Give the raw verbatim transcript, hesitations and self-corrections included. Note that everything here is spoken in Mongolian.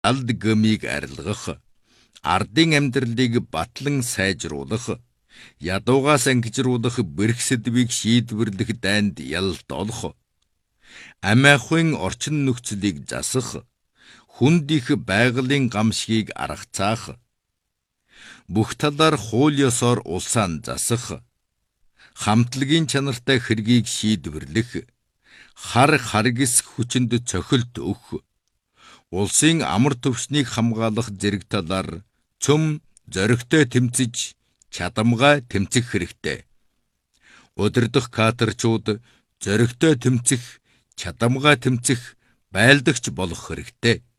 алд гмийг арилгах, ардын амьдралыг батлан сайжруулах, ядуугаас ангижруулах бэрх сэдвийг шийдвэрлэх дайнд ялалт олох, амиахын орчин нөхцөлийг засах, хүнд их байгалийн гамшигыг аргацаах, бүх талаар хууль ёсоор улсаан засах, хамтлагийн чанартай хэргийг шийдвэрлэх, хар харгис хүчинд цохилт өгөх, улсын амар төвшнийг хамгаалах зэрэг талаар цөм зоригтой тэмцэж, чадамгай тэмцэх хэрэгтэй. Удирдах кадрчууд зоригтой тэмцэх, чадамгай тэмцэх байлдагч болох хэрэгтэй.